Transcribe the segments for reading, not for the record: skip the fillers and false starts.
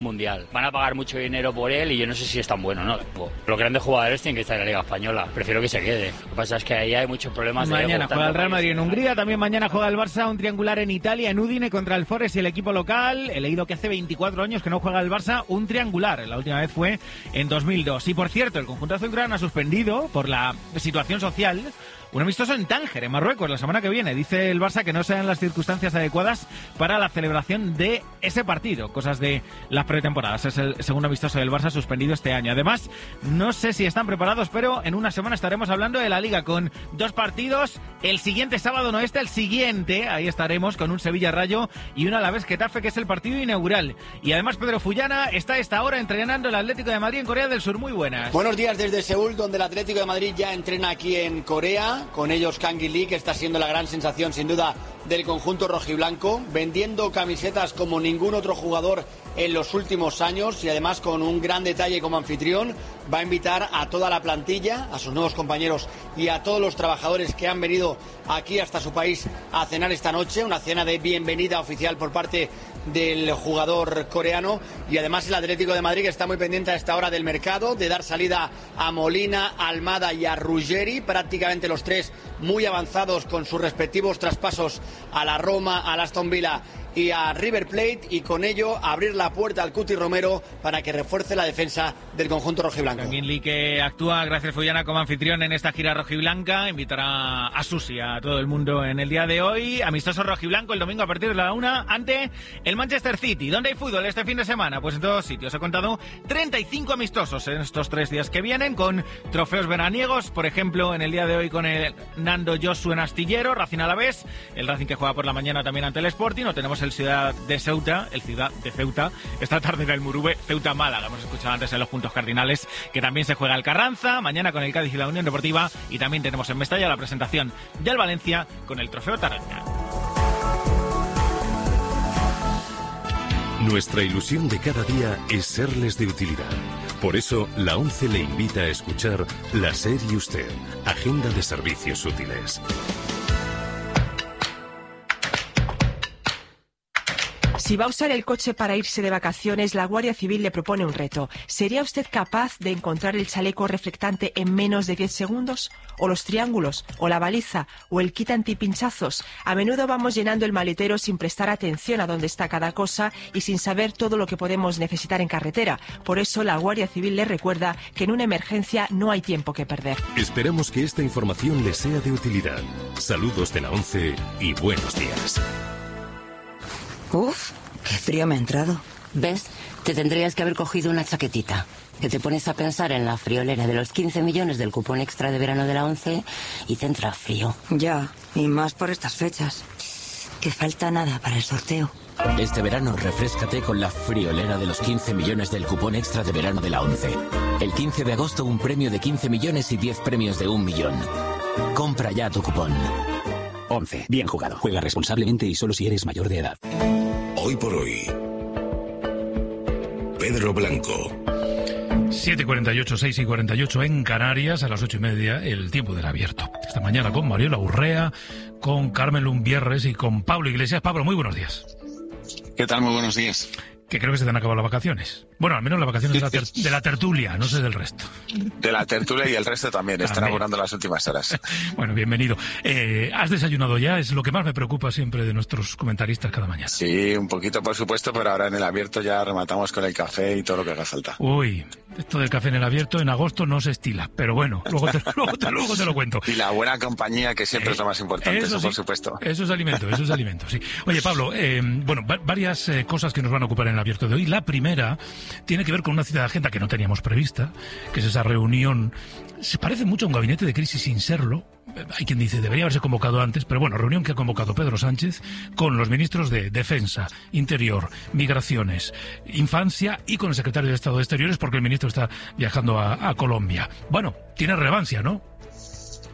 Mundial. Van a pagar mucho dinero por él y yo no sé si es tan bueno, ¿no? Los grandes jugadores tienen que estar en la Liga Española. Prefiero que se quede. Lo que pasa es que ahí hay muchos problemas. Mañana juega el Real Madrid en Hungría, también mañana juega el Barça, un triangular en Italia, en Udine contra el Forest y el equipo local. He leído que hace 24 años que no juega el Barça un triangular. La última vez fue en 2002. Y por cierto, el conjunto azulgrana ha suspendido por la situación social un amistoso en Tánger, en Marruecos, la semana que viene. Dice el Barça que no sean las circunstancias adecuadas para la celebración de ese partido. Cosas de las pretemporadas. Es el segundo amistoso del Barça suspendido este año. Además, no sé si están preparados, pero en una semana estaremos hablando de la Liga con 2 partidos. El siguiente sábado, no el siguiente. Ahí estaremos con un Sevilla-Rayo y un Alavés-Getafe, que es el partido inaugural. Y además, Pedro Fullana está a esta hora entrenando el Atlético de Madrid en Corea del Sur. Muy buenas. Buenos días desde Seúl, donde el Atlético de Madrid ya entrena aquí en Corea. Con ellos Kang In Lee, que está siendo la gran sensación sin duda del conjunto rojiblanco, vendiendo camisetas como ningún otro jugador en los últimos años, y además con un gran detalle como anfitrión. Va a invitar a toda la plantilla, a sus nuevos compañeros y a todos los trabajadores que han venido aquí hasta su país a cenar esta noche, una cena de bienvenida oficial por parte del jugador coreano. Y además el Atlético de Madrid, que está muy pendiente a esta hora del mercado, de dar salida a Molina, a Almada y a Ruggeri, prácticamente los 3 muy avanzados con sus respectivos traspasos a la Roma, al Aston Villa y a River Plate, y con ello abrir la puerta al Cuti Romero para que refuerce la defensa del conjunto rojiblanco. Kang In Lee, que actúa, gracias Fullana, como anfitrión en esta gira rojiblanca, invitará a Susi, a todo el mundo en el día de hoy. Amistoso rojiblanco el domingo a partir de la 1 ante el Manchester City. ¿Dónde hay fútbol este fin de semana? Pues en todos sitios. He contado 35 amistosos en estos 3 días que vienen, con trofeos veraniegos, por ejemplo, en el día de hoy con el Nando Josu en Astillero, Racing Alavés, el Racing que juega por la mañana también ante el Sporting. No tenemos el Ciudad de Ceuta, esta tarde en el Murube, Ceuta-Málaga, hemos escuchado antes en los puntos cardinales, que también se juega el Carranza, mañana con el Cádiz y la Unión Deportiva, y también tenemos en Mestalla la presentación del Valencia con el Trofeo Taronja. Nuestra ilusión de cada día es serles de utilidad. Por eso, la ONCE le invita a escuchar La SER y Usted, Agenda de Servicios Útiles. Si va a usar el coche para irse de vacaciones, la Guardia Civil le propone un reto. ¿Sería usted capaz de encontrar el chaleco reflectante en menos de 10 segundos? ¿O los triángulos? ¿O la baliza? ¿O el kit antipinchazos? A menudo vamos llenando el maletero sin prestar atención a dónde está cada cosa y sin saber todo lo que podemos necesitar en carretera. Por eso la Guardia Civil le recuerda que en una emergencia no hay tiempo que perder. Esperamos que esta información le sea de utilidad. Saludos de la ONCE y buenos días. Uf, qué frío me ha entrado. ¿Ves? Te tendrías que haber cogido una chaquetita. Que te pones a pensar en la friolera de los 15 millones del cupón extra de verano de la ONCE y te entra frío. Ya, y más por estas fechas. Que falta nada para el sorteo. Este verano refréscate con la friolera de los 15 millones del cupón extra de verano de la ONCE. El 15 de agosto un premio de 15 millones y 10 premios de 1 millón. Compra ya tu cupón. ONCE. Bien jugado. Juega responsablemente y solo si eres mayor de edad. Hoy por hoy, Pedro Blanco. 7:48, 6:48 en Canarias, a las 8:30, el tiempo del abierto. Esta mañana con Mariela Urrea, con Carmen Lumbierres y con Pablo Iglesias. Pablo, muy buenos días. ¿Qué tal? Muy buenos días. Que creo que se te han acabado las vacaciones. Bueno, al menos las vacaciones de la tertulia, no sé del resto. De la tertulia y el resto también, están abonando las últimas horas. Bueno, bienvenido. ¿Has desayunado ya? Es lo que más me preocupa siempre de nuestros comentaristas cada mañana. Sí, un poquito por supuesto, pero ahora en el abierto ya rematamos con el café y todo lo que haga falta. Uy, esto del café en el abierto en agosto no se estila, pero bueno, luego te lo cuento. Y la buena compañía, que siempre es lo más importante, eso sí, por supuesto. Eso es alimento, sí. Oye, Pablo, varias cosas que nos van a ocupar en el abierto de hoy. La primera tiene que ver con una cita de agenda que no teníamos prevista, que es esa reunión. Se parece mucho a un gabinete de crisis sin serlo. Hay quien dice debería haberse convocado antes, pero bueno, reunión que ha convocado Pedro Sánchez con los ministros de Defensa, Interior, Migraciones, Infancia y con el secretario de Estado de Exteriores, porque el ministro está viajando a Colombia. Bueno, tiene relevancia, ¿no?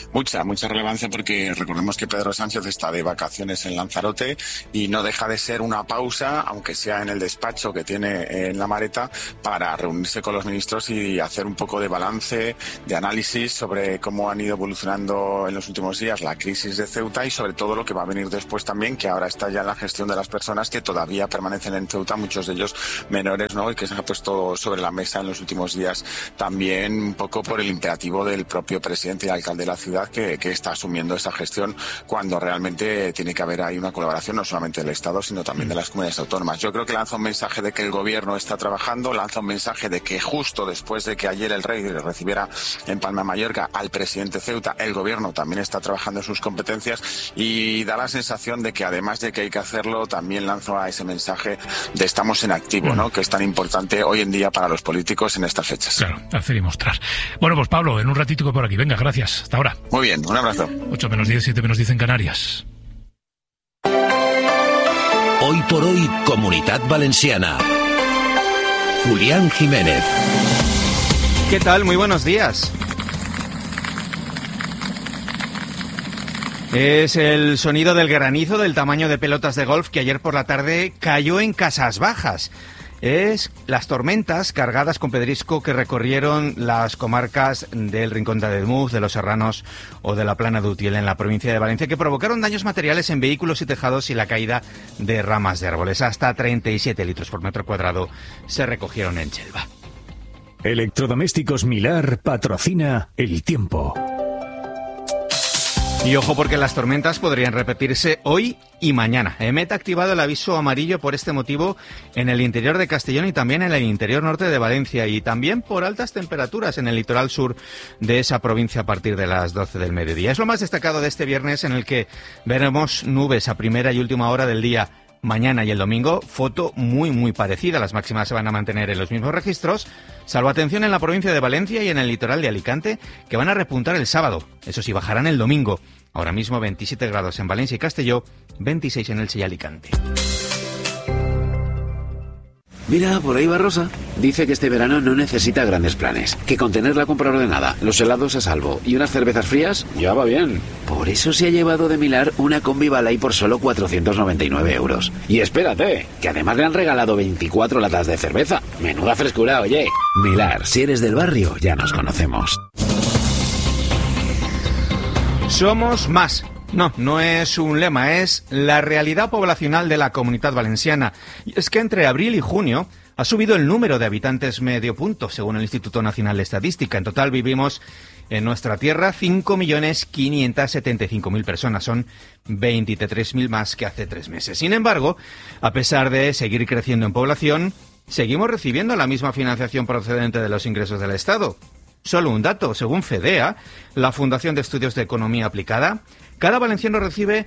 Mucha relevancia, porque recordemos que Pedro Sánchez está de vacaciones en Lanzarote y no deja de ser una pausa, aunque sea en el despacho que tiene en la Mareta, para reunirse con los ministros y hacer un poco de balance, de análisis sobre cómo han ido evolucionando en los últimos días la crisis de Ceuta y sobre todo lo que va a venir después también, que ahora está ya en la gestión de las personas que todavía permanecen en Ceuta, muchos de ellos menores, ¿no? Y que se ha puesto sobre la mesa en los últimos días también un poco por el imperativo del propio presidente y alcalde de la ciudad que está asumiendo esa gestión, cuando realmente tiene que haber ahí una colaboración no solamente del Estado sino también de las comunidades autónomas. Yo creo que lanza un mensaje de que el gobierno está trabajando, lanza un mensaje de que justo después de que ayer el rey recibiera en Palma de Mallorca al presidente Ceuta, el gobierno también está trabajando en sus competencias, y da la sensación de que además de que hay que hacerlo, también lanza ese mensaje de estamos en activo, ¿no? Que es tan importante hoy en día para los políticos en estas fechas. Claro, hacer y mostrar. Bueno, pues Pablo, en un ratito por aquí. Venga, gracias. Hasta ahora. Muy bien, un abrazo. 8 menos 10, 7 menos 10 en Canarias. Hoy por hoy, Comunitat Valenciana. Julián Jiménez. ¿Qué tal? Muy buenos días. Es el sonido del granizo del tamaño de pelotas de golf que ayer por la tarde cayó en Casas Bajas. Es las tormentas cargadas con pedrisco que recorrieron las comarcas del Rincón de Ademuz, de Los Serranos o de la Plana de Utiel en la provincia de Valencia, que provocaron daños materiales en vehículos y tejados y la caída de ramas de árboles. Hasta 37 litros por metro cuadrado se recogieron en Chelva. Electrodomésticos Milar patrocina El Tiempo. Y ojo, porque las tormentas podrían repetirse hoy y mañana. EMET ha activado el aviso amarillo por este motivo en el interior de Castellón y también en el interior norte de Valencia, y también por altas temperaturas en el litoral sur de esa provincia a partir de las 12 del mediodía. Es lo más destacado de este viernes, en el que veremos nubes a primera y última hora del día. Mañana y el domingo, foto muy parecida. Las máximas se van a mantener en los mismos registros, salvo atención en la provincia de Valencia y en el litoral de Alicante, que van a repuntar el sábado. Eso sí, bajarán el domingo. Ahora mismo 27 grados en Valencia y Castelló, 26 en Elche y Alicante. Mira, por ahí va Rosa. Dice que este verano no necesita grandes planes, que con tener la compra ordenada, los helados a salvo y unas cervezas frías, ya va bien. Por eso se ha llevado de Milar una combi Balay por solo 499 euros. Y espérate, que además le han regalado 24 latas de cerveza. Menuda frescura, oye. Milar, si eres del barrio, ya nos conocemos. Somos más. No es un lema, es la realidad poblacional de la Comunitat Valenciana. Y es que entre abril y junio ha subido el número de habitantes medio punto, según el Instituto Nacional de Estadística. En total vivimos en nuestra tierra 5.575.000 personas. Son 23.000 más que hace 3 meses. Sin embargo, a pesar de seguir creciendo en población, seguimos recibiendo la misma financiación procedente de los ingresos del Estado. Solo un dato, según FEDEA, la Fundación de Estudios de Economía Aplicada, cada valenciano recibe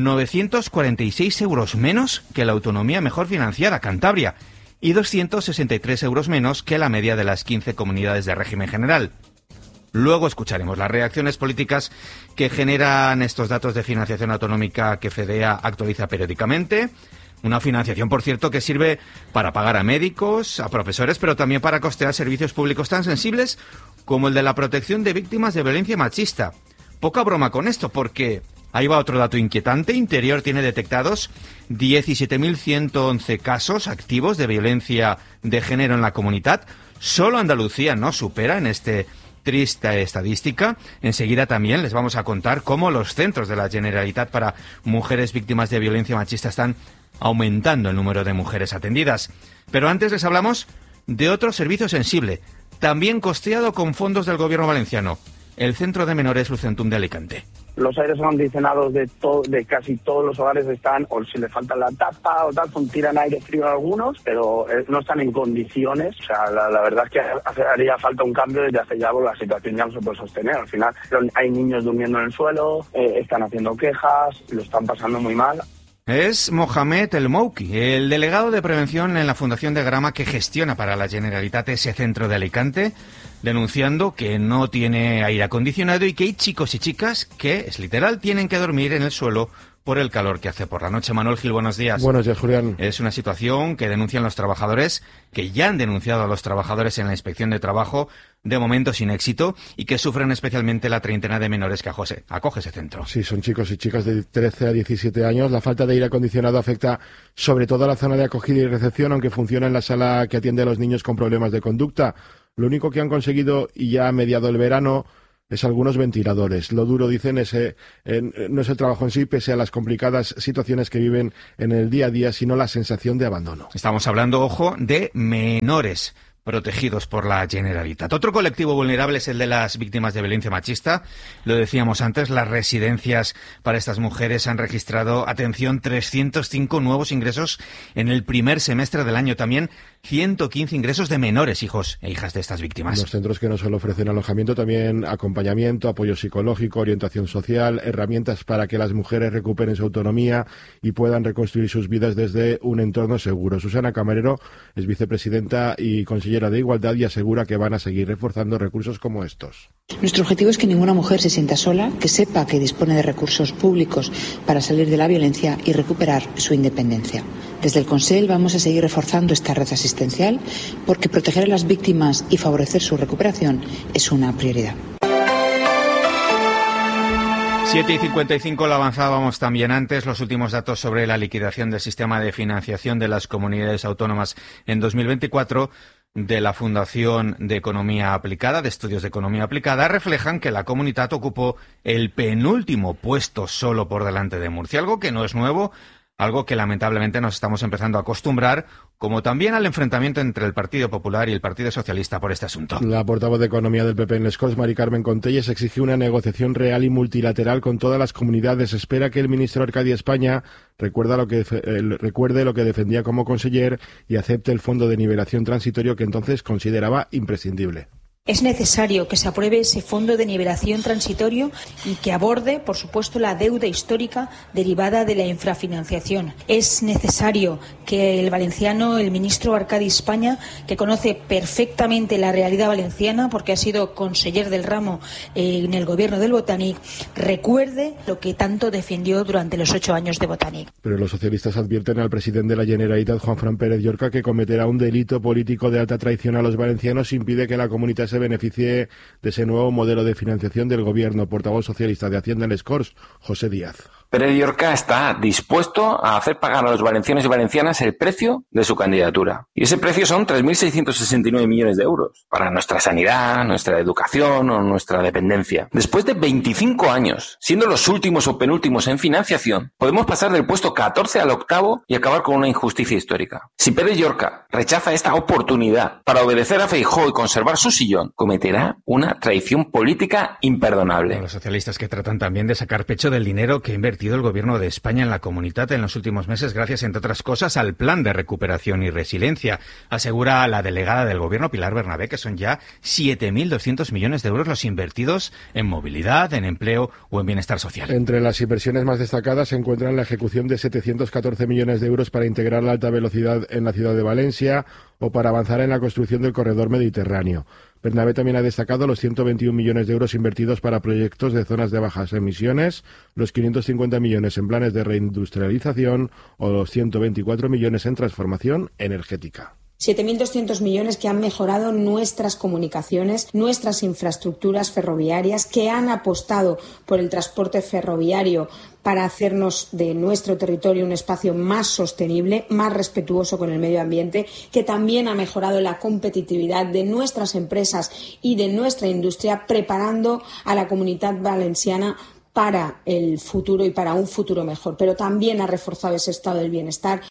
946 euros menos que la autonomía mejor financiada, Cantabria, y 263 euros menos que la media de las 15 comunidades de régimen general. Luego escucharemos las reacciones políticas que generan estos datos de financiación autonómica que FEDEA actualiza periódicamente. Una financiación, por cierto, que sirve para pagar a médicos, a profesores, pero también para costear servicios públicos tan sensibles como el de la protección de víctimas de violencia machista. Poca broma con esto, porque ahí va otro dato inquietante. Interior tiene detectados 17.111 casos activos de violencia de género en la comunidad. Solo Andalucía no supera en este triste estadística. Enseguida también les vamos a contar cómo los centros de la Generalitat para mujeres víctimas de violencia machista están aumentando el número de mujeres atendidas. Pero antes les hablamos de otro servicio sensible, también costeado con fondos del gobierno valenciano, el Centro de Menores Lucentum de Alicante. Los aires acondicionados de casi todos los hogares están, o si le falta la tapa o tal, tiran aire frío a algunos, pero no están en condiciones. O sea, la verdad es que haría falta un cambio desde hace ya, la situación ya no se puede sostener. Al final hay niños durmiendo en el suelo, están haciendo quejas, lo están pasando muy mal. Es Mohamed El Mouki, el delegado de prevención en la Fundación de Grama que gestiona para la Generalitat ese centro de Alicante, denunciando que no tiene aire acondicionado y que hay chicos y chicas que, es literal, tienen que dormir en el suelo por el calor que hace por la noche. Manuel Gil, buenos días. Buenos días, Julián. Es una situación que denuncian los trabajadores, que ya han denunciado a los trabajadores en la Inspección de Trabajo, de momento sin éxito, y que sufren especialmente la treintena de menores que acoge ese centro. Sí, son chicos y chicas de 13 a 17 años. La falta de aire acondicionado afecta sobre todo a la zona de acogida y recepción, aunque funciona en la sala que atiende a los niños con problemas de conducta. Lo único que han conseguido, y ya ha mediado el verano, es algunos ventiladores. Lo duro, dicen, no es el trabajo en sí, pese a las complicadas situaciones que viven en el día a día, sino la sensación de abandono. Estamos hablando, ojo, de menores protegidos por la Generalitat. Otro colectivo vulnerable es el de las víctimas de violencia machista. Lo decíamos antes, las residencias para estas mujeres han registrado, atención, 305 nuevos ingresos en el primer semestre del año. También 115 ingresos de menores hijos e hijas de estas víctimas. Los centros que no solo ofrecen alojamiento, también acompañamiento, apoyo psicológico, orientación social, herramientas para que las mujeres recuperen su autonomía y puedan reconstruir sus vidas desde un entorno seguro. Susana Camarero es vicepresidenta y consellera de Igualdad y asegura que van a seguir reforzando recursos como estos. Nuestro objetivo es que ninguna mujer se sienta sola, que sepa que dispone de recursos públicos para salir de la violencia y recuperar su independencia. Desde el Consell vamos a seguir reforzando esta red asistencial porque proteger a las víctimas y favorecer su recuperación es una prioridad. 7:55, lo avanzábamos también antes. Los últimos datos sobre la liquidación del sistema de financiación de las comunidades autónomas en 2024 de la Fundación de Economía Aplicada, de Estudios de Economía Aplicada, reflejan que la Comunitat ocupó el penúltimo puesto solo por delante de Murcia, algo que no es nuevo, algo que lamentablemente nos estamos empezando a acostumbrar, como también al enfrentamiento entre el Partido Popular y el Partido Socialista por este asunto. La portavoz de Economía del PP en les Corts, Mari Carmen Contelles, exige una negociación real y multilateral con todas las comunidades. Espera que el ministro Arcadi España recuerde lo que defendía como conseller y acepte el fondo de nivelación transitorio que entonces consideraba imprescindible. Es necesario que se apruebe ese fondo de nivelación transitorio y que aborde, por supuesto, la deuda histórica derivada de la infrafinanciación. Es necesario que el valenciano, el ministro Arcadi España, que conoce perfectamente la realidad valenciana porque ha sido conseller del ramo en el gobierno del Botanic, recuerde lo que tanto defendió durante los 8 años de Botanic. Pero los socialistas advierten al presidente de la Generalitat, Juanfran Pérez Llorca, que cometerá un delito político de alta traición a los valencianos si impide que la Comunitat se beneficie de ese nuevo modelo de financiación del gobierno. Portavoz socialista de Hacienda en les Corts, José Díaz. Pérez Llorca está dispuesto a hacer pagar a los valencianos y valencianas el precio de su candidatura. Y ese precio son 3.669 millones de euros para nuestra sanidad, nuestra educación o nuestra dependencia. Después de 25 años, siendo los últimos o penúltimos en financiación, podemos pasar del puesto 14 al 8º y acabar con una injusticia histórica. Si Pérez Llorca rechaza esta oportunidad para obedecer a Feijóo y conservar su sillón, cometerá una traición política imperdonable. Los socialistas que tratan también de sacar pecho del dinero que invertido el gobierno de España en la Comunitat en los últimos meses, gracias, entre otras cosas, al plan de recuperación y resiliencia. Asegura la delegada del gobierno, Pilar Bernabé, que son ya 7.200 millones de euros los invertidos en movilidad, en empleo o en bienestar social. Entre las inversiones más destacadas se encuentran la ejecución de 714 millones de euros para integrar la alta velocidad en la ciudad de Valencia o para avanzar en la construcción del corredor mediterráneo. Bernabé también ha destacado los 121 millones de euros invertidos para proyectos de zonas de bajas emisiones, los 550 millones en planes de reindustrialización o los 124 millones en transformación energética. 7.200 millones que han mejorado nuestras comunicaciones, nuestras infraestructuras ferroviarias, que han apostado por el transporte ferroviario para hacernos de nuestro territorio un espacio más sostenible, más respetuoso con el medio ambiente, que también ha mejorado la competitividad de nuestras empresas y de nuestra industria, preparando a la Comunitat Valenciana para el futuro y para un futuro mejor. Pero también ha reforzado ese estado del bienestar.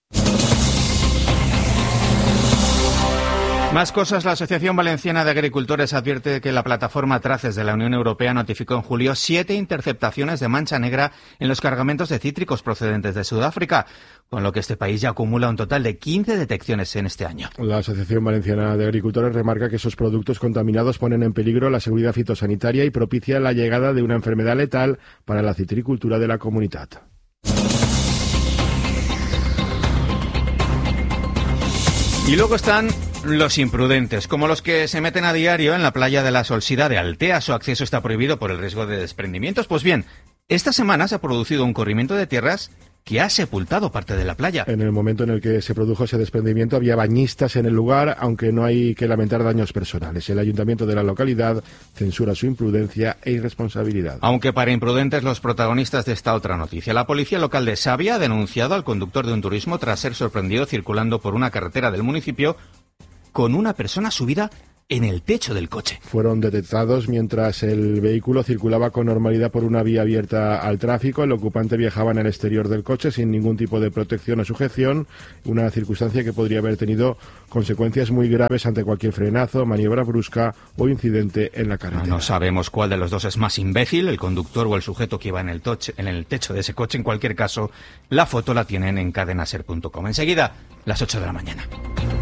Más cosas. La Asociación Valenciana de Agricultores advierte que la plataforma Traces de la Unión Europea notificó en julio 7 interceptaciones de mancha negra en los cargamentos de cítricos procedentes de Sudáfrica, con lo que este país ya acumula un total de 15 detecciones en este año. La Asociación Valenciana de Agricultores remarca que esos productos contaminados ponen en peligro la seguridad fitosanitaria y propicia la llegada de una enfermedad letal para la citricultura de la Comunitat. Y luego están los imprudentes, como los que se meten a diario en la playa de la Solsida de Altea. Su acceso está prohibido por el riesgo de desprendimientos. Pues bien, Esta semana se ha producido un corrimiento de tierras que ha sepultado parte de la playa. En el momento en el que se produjo ese desprendimiento había bañistas en el lugar, aunque no hay que lamentar daños personales. El ayuntamiento de la localidad censura su imprudencia e irresponsabilidad. Aunque para imprudentes los protagonistas de esta otra noticia. La policía local de Savia ha denunciado al conductor de un turismo tras ser sorprendido circulando por una carretera del municipio con una persona subida en el techo del coche. Fueron detectados mientras el vehículo circulaba con normalidad por una vía abierta al tráfico. El ocupante viajaba en el exterior del coche sin ningún tipo de protección o sujeción, una circunstancia que podría haber tenido consecuencias muy graves ante cualquier frenazo, maniobra brusca o incidente en la carretera. No sabemos cuál de los dos es más imbécil, el conductor o el sujeto que iba en el techo de ese coche. En cualquier caso, la foto la tienen en cadenaser.com. Enseguida, las 8 de la mañana.